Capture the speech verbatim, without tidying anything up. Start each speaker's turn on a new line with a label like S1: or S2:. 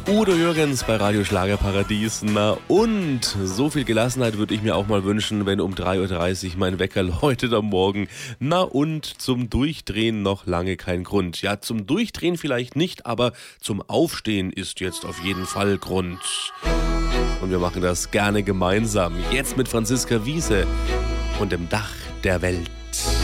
S1: Udo Jürgens bei Radio Schlagerparadies. Na und so viel Gelassenheit würde ich mir auch mal wünschen, wenn um drei Uhr dreißig mein Wecker läutet am Morgen. Na und zum Durchdrehen noch lange kein Grund. Ja, zum Durchdrehen vielleicht nicht, aber zum Aufstehen ist jetzt auf jeden Fall Grund. Und wir machen das gerne gemeinsam. Jetzt mit Franziska Wiese und dem Dach der Welt.